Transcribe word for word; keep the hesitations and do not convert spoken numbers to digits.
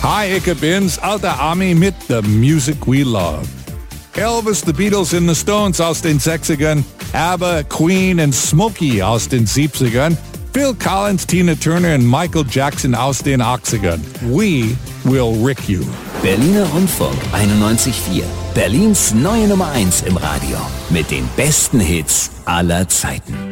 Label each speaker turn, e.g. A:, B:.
A: Hi, ich bin's, alter Ami mit The Music We Love. Elvis, The Beatles and the Stones aus den sechzigern, ABBA, Queen und Smokey aus den siebzigern, Phil Collins, Tina Turner und Michael Jackson aus den achtzigern. We will rick you.
B: Berliner Rundfunk einundneunzig Komma vier. Berlins neue Nummer eins im Radio. Mit den besten Hits aller Zeiten.